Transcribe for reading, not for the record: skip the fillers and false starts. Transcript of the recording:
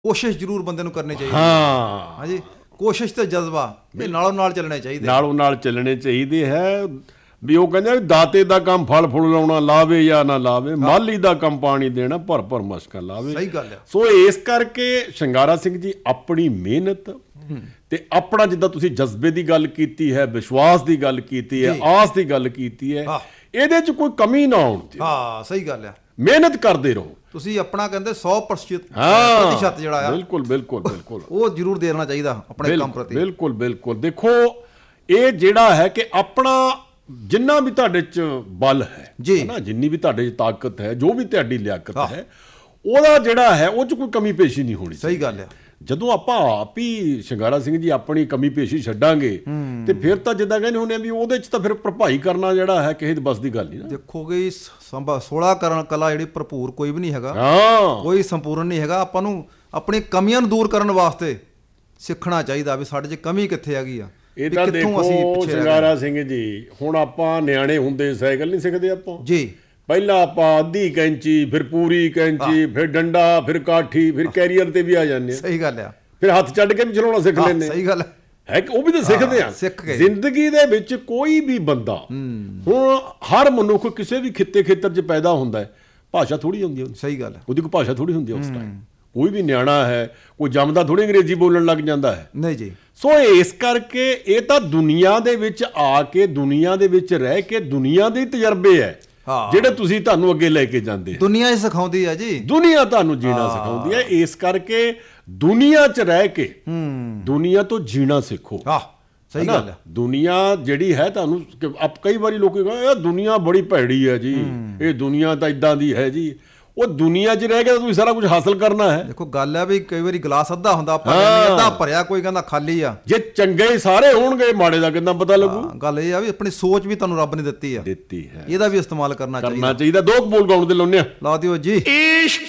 ਕੋਸ਼ਿਸ਼ ਜ਼ਰੂਰ ਬੰਦੇ ਨੂੰ ਕਰਨੀ ਚਾਹੀਦੀ। ਹਾਂ ਹਾਂਜੀ, ਕੋਸ਼ਿਸ਼ ਤੇ ਜਜ਼ਬਾ ਇਹ ਨਾਲੋਂ ਨਾਲ ਚੱਲਣੇ ਚਾਹੀਦੇ, ਨਾਲੋਂ ਨਾਲ ਚੱਲਣੇ ਚਾਹੀਦੇ ਹੈ। ਵੀ ਉਹ ਕਹਿੰਦੇ ਦਾਤੇ ਦਾ ਕੰਮ ਫਲ ਫੁੱਲ ਲਾਉਣਾ, ਲਾਵੇ ਜਾਂ ਨਾ ਲਾਵੇ, ਮਾਲੀ ਦਾ ਕੰਮ ਪਾਣੀ ਦੇਣਾ, ਭਰ ਭਰ ਮਸ਼ਕਾਂ ਲਾਵੇ। ਸਹੀ ਗੱਲ ਆ। ਸੋ ਇਸ ਕਰਕੇ ਸ਼ਿੰਗਾਰਾ ਸਿੰਘ ਜੀ ਆਪਣੀ ਮਿਹਨਤ ਤੇ ਆਪਣਾ, ਜਿੱਦਾਂ ਤੁਸੀਂ ਜਜ਼ਬੇ ਦੀ ਗੱਲ ਕੀਤੀ ਹੈ, ਵਿਸ਼ਵਾਸ ਦੀ ਗੱਲ ਕੀਤੀ ਹੈ, ਆਸ ਦੀ ਗੱਲ ਕੀਤੀ ਹੈ, ਇਹਦੇ 'ਚ ਕੋਈ ਕਮੀ ਨਾ ਆਉਣ ਦਿਓ। ਹਾਂ ਸਹੀ ਗੱਲ ਆ। ਮਿਹਨਤ ਕਰਦੇ ਰਹੋ। ਤੁਸੀਂ ਆਪਣਾ ਕਹਿੰਦੇ 100% ਜਿਹੜਾ ਆ, ਬਿਲਕੁਲ ਬਿਲਕੁਲ ਬਿਲਕੁਲ ਉਹ ਜ਼ਰੂਰ ਦੇਣਾ ਚਾਹੀਦਾ ਆਪਣੇ ਕੰਮ ਪ੍ਰਤੀ। ਬਿਲਕੁਲ ਬਿਲਕੁਲ। ਦੇਖੋ ਇਹ ਜਿਹੜਾ ਹੈ ਕਿ ਆਪਣਾ ਜਿੰਨਾ ਵੀ ਤੁਹਾਡੇ 'ਚ ਬਲ ਹੈ ਨਾ, ਜਿੰਨੀ ਵੀ ਤੁਹਾਡੇ 'ਚ ਤਾਕਤ ਹੈ, ਜੋ ਵੀ ਤੁਹਾਡੀ ਲਿਆਕਤ ਹੈ, ਉਹਦਾ ਜਿਹੜਾ ਹੈ ਉਹ 'ਚ ਕੋਈ ਕਮੀ ਪੇਸ਼ੀ ਨਹੀਂ ਹੋਣੀ। ਸਹੀ ਗੱਲ ਆ। ਜਦੋਂ ਆਪਾਂ ਆਪ ਹੀ ਸ਼ਿੰਗਾਰਾ ਸਿੰਘ ਜੀ ਆਪਣੀ ਕਮੀ ਪੇਸ਼ੀ ਛੱਡਾਂਗੇ ਤੇ ਫਿਰ ਤਾਂ ਜਿੱਦਾਂ ਕਹਿੰਦੇ ਹੁੰਦੇ ਆ ਵੀ ਉਹਦੇ 'ਚ ਤਾਂ ਫਿਰ ਭਰਪਾਈ ਕਰਨਾ ਜਿਹੜਾ ਹੈ ਕਿਸੇ ਦੀ ਬਸ ਦੀ ਗੱਲ ਨਹੀਂ ਨਾ। ਦੇਖੋਗੇ 16 ਕਰਨ ਕਲਾ ਜਿਹੜੀ ਭਰਪੂਰ ਕੋਈ ਵੀ ਨਹੀਂ ਹੈਗਾ, ਕੋਈ ਸੰਪੂਰਨ ਨਹੀਂ ਹੈਗਾ। ਆਪਾਂ ਨੂੰ ਆਪਣੀ ਕਮੀਆਂ ਨੂੰ ਦੂਰ ਕਰਨ ਵਾਸਤੇ ਸਿੱਖਣਾ ਚਾਹੀਦਾ ਵੀ ਸਾਡੇ 'ਚ ਕਮੀ ਕਿੱਥੇ ਹੈਗੀ ਆ। ਇਹ ਤਾਂ ਦੇਖੋ ਸ਼ਿੰਗਾਰਾ ਸਿੰਘ ਜੀ, ਹੁਣ ਆਪਾਂ ਨਿਆਣੇ ਹੁੰਦੇ ਸਾਈਕਲ ਨਹੀਂ ਸਿੱਖਦੇ ਆਪਾਂ ਜੀ। ਪਹਿਲਾਂ ਆਪਾਂ ਅੱਧੀ ਕੈਂਚੀ, ਫਿਰ ਪੂਰੀ ਕੈਂਚੀ, ਫਿਰ ਡੰਡਾ, ਫਿਰ ਕਾਠੀ, ਫਿਰ ਕੈਰੀਅਰ ਤੇ ਵੀ ਆ ਜਾਂਦੇ ਆ। ਸਹੀ ਗੱਲ ਆ। ਫਿਰ ਹੱਥ ਛੱਡ ਕੇ ਵੀ ਚਲਾਉਣਾ ਸਿੱਖ ਲੈਂਦੇ। ਸਹੀ ਗੱਲ ਹੈ ਕਿ ਉਹ ਵੀ ਤਾਂ ਸਿੱਖਦੇ ਆ। ਜ਼ਿੰਦਗੀ ਦੇ ਵਿੱਚ ਕੋਈ ਵੀ ਬੰਦਾ, ਹੁਣ ਹਰ ਮਨੁੱਖ ਕਿਸੇ ਵੀ ਖੇਤਰ 'ਚ ਪੈਦਾ ਹੁੰਦਾ ਹੈ, ਭਾਸ਼ਾ ਥੋੜੀ ਹੁੰਦੀ ਉਹਦੀ। ਸਹੀ ਗੱਲ। ਉਹਦੀ ਕੋਈ ਭਾਸ਼ਾ ਥੋੜੀ ਹੁੰਦੀ ਉਸ ਟਾਈਮ। ਕੋਈ ਵੀ ਨਿਆਣਾ ਹੈ, ਕੋਈ ਜੰਮਦਾ ਥੋੜੀ ਅੰਗਰੇਜ਼ੀ ਬੋਲਣ ਲੱਗ ਜਾਂਦਾ ਹੈ। ਨਹੀਂ ਜੀ। ਸੋ ਇਸ ਕਰਕੇ ਇਹ ਤਾਂ ਦੁਨੀਆ ਦੇ ਵਿੱਚ ਆ ਕੇ, ਦੁਨੀਆ ਦੇ ਵਿੱਚ ਰਹਿ ਕੇ, ਦੁਨੀਆ ਦੇ ਤਜਰਬੇ ਹੈ ਜਿਹੜੇ ਤੁਸੀਂ ਤੁਹਾਨੂੰ ਅੱਗੇ ਲੈ ਕੇ ਜਾਂਦੇ। ਦੁਨੀਆ ਹੀ ਸਿਖਾਉਂਦੀ ਹੈ ਜੀ, ਦੁਨੀਆ ਤੁਹਾਨੂੰ ਜੀਣਾ ਸਿਖਾਉਂਦੀ ਹੈ। ਇਸ ਕਰਕੇ ਦੁਨੀਆ 'ਚ ਰਹਿ ਕੇ ਦੁਨੀਆ ਤੋਂ ਜੀਣਾ ਸਿੱਖੋ। ਸਹੀ ਗੱਲ ਹੈ। ਦੁਨੀਆ ਜਿਹੜੀ ਹੈ ਤੁਹਾਨੂੰ, ਕਈ ਵਾਰੀ ਲੋਕ ਕਹਿੰਦੇ ਇਹ ਦੁਨੀਆ ਬੜੀ ਭੈੜੀ ਹੈ ਜੀ, ਇਹ ਦੁਨੀਆ ਤਾਂ ਇਦਾਂ ਦੀ ਹੈ ਜੀ। ਉਹ ਦੁਨੀਆ 'ਚ ਰਹਿ ਕੇ ਤੁਸੀਂ ਸਾਰਾ ਕੁਝ ਹਾਸਲ ਕਰਨਾ ਹੈ। ਦੇਖੋ ਗੱਲ ਹੈ ਵੀ ਕਈ ਵਾਰੀ ਗਲਾਸ ਅੱਧਾ ਹੁੰਦਾ, ਆਪਾਂ ਕਹਿੰਦੇ ਅੱਧਾ ਭਰਿਆ, ਕੋਈ ਕਹਿੰਦਾ ਖਾਲੀ ਆ। ਜੇ ਚੰਗੇ ਸਾਰੇ ਹੋਣਗੇ, ਮਾੜੇ ਦਾ ਕਿੱਦਾਂ ਪਤਾ ਲੱਗੂ। ਗੱਲ ਇਹ ਆ ਵੀ ਆਪਣੀ ਸੋਚ ਵੀ ਤੁਹਾਨੂੰ ਰੱਬ ਨੇ ਦਿੱਤੀ ਹੈ, ਦਿੱਤੀ ਹੈ, ਇਹਦਾ ਵੀ ਇਸਤੇਮਾਲ ਕਰਨਾ ਚਾਹੀਦਾ। ਦੋ ਬੋਲ ਗਾਉਣ ਦੇ ਲਾਉਂਦੇ ਆ, ਲਾ ਦਿਓ ਜੀ।